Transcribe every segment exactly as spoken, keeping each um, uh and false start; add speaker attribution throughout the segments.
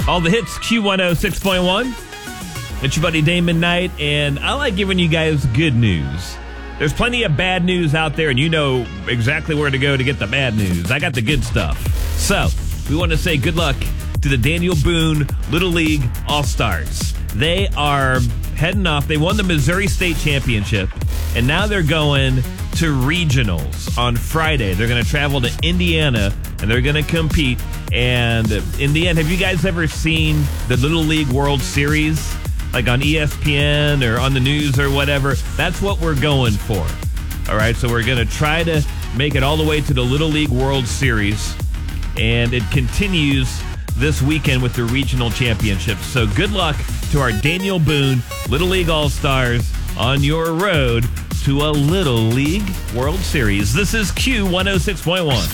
Speaker 1: All the hits, Q one oh six point one. It's your buddy Damon Knight, and I like giving you guys good news. There's plenty of bad news out there, and you know exactly where to go to get the bad news. I got the good stuff. So, we want to say good luck to the Daniel Boone Little League All-Stars. They are heading off. They won the Missouri State Championship, and now they're going to regionals on Friday. They're going to travel to Indiana, and they're going to compete. And in the end, have you guys ever seen the Little League World Series, like on E S P N or on the news or whatever? That's what we're going for. All right, so we're going to try to make it all the way to the Little League World Series, and it continues this weekend with the regional championships. So good luck to our Daniel Boone Little League All-Stars on your road to a Little League World Series. This is Q one oh six point one.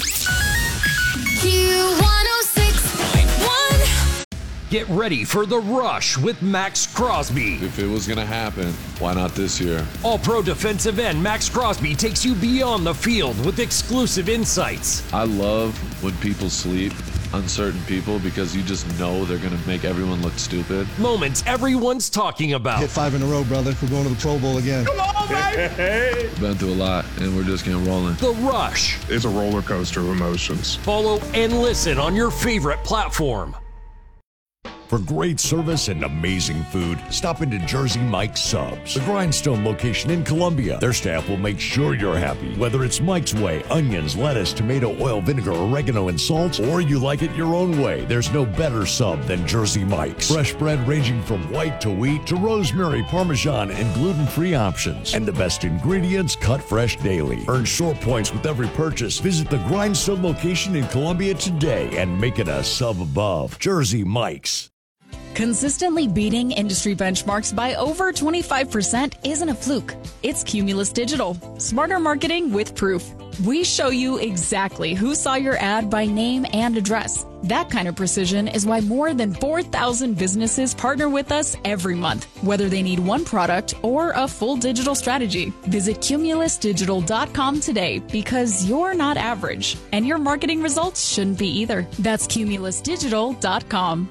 Speaker 2: Q one oh six point one.
Speaker 3: Get ready for The Rush with Max Crosby.
Speaker 4: If it was going to happen, why not this year?
Speaker 3: All-pro defensive end Max Crosby takes you beyond the field with exclusive insights.
Speaker 4: I love when people sleep on certain people because you just know they're going to make everyone look stupid.
Speaker 3: Moments everyone's talking about.
Speaker 5: Hit five in a row, brother. We're going to the Pro Bowl again.
Speaker 6: Come on, baby!
Speaker 4: Been through a lot, and we're just getting rolling.
Speaker 3: The Rush.
Speaker 6: It's a roller coaster of emotions.
Speaker 3: Follow and listen on your favorite platform.
Speaker 7: For great service and amazing food, stop into Jersey Mike's Subs, the Grindstone location in Columbia. Their staff will make sure you're happy. Whether it's Mike's Way, onions, lettuce, tomato, oil, vinegar, oregano, and salt, or you like it your own way, there's no better sub than Jersey Mike's. Fresh bread ranging from white to wheat to rosemary, parmesan, and gluten-free options. And the best ingredients cut fresh daily. Earn short points with every purchase. Visit the Grindstone location in Columbia today and make it a sub above. Jersey Mike's.
Speaker 8: Consistently beating industry benchmarks by over twenty-five percent isn't a fluke. It's Cumulus Digital. Smarter marketing with proof. We show you exactly who saw your ad by name and address. That kind of precision is why more than four thousand businesses partner with us every month, whether they need one product or a full digital strategy. Visit cumulus digital dot com today because you're not average, and your marketing results shouldn't be either. That's cumulus digital dot com.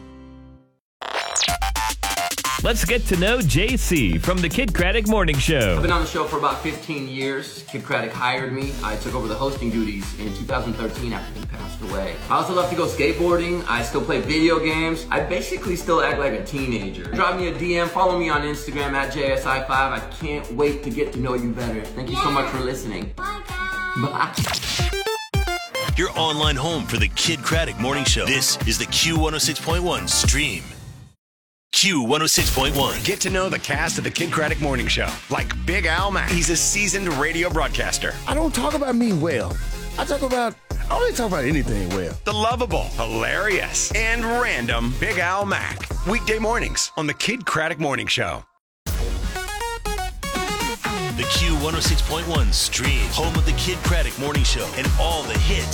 Speaker 1: Let's get to know J C from the Kid Craddock Morning Show.
Speaker 9: I've been on the show for about fifteen years. Kid Craddock hired me. I took over the hosting duties in two thousand thirteen after he passed away. I also love to go skateboarding. I still play video games. I basically still act like a teenager. Drop me a D M, follow me on Instagram at J S I five. I can't wait to get to know you better. Thank you yeah. so much for listening. Bye, guys.
Speaker 10: Bye. Your online home for the Kid Craddock Morning Show. This is the Q one oh six point one stream. Q one oh six point one.
Speaker 11: Get to know the cast of the Kid Craddock Morning Show, like Big Al Mack. He's a seasoned radio broadcaster.
Speaker 12: I don't talk about me well. I talk about, I don't really talk about anything well.
Speaker 11: The lovable, hilarious, and random Big Al Mack. Weekday mornings on the Kid Craddock Morning Show.
Speaker 10: The Q one oh six point one stream, home of the Kid Craddock Morning Show and all the hits.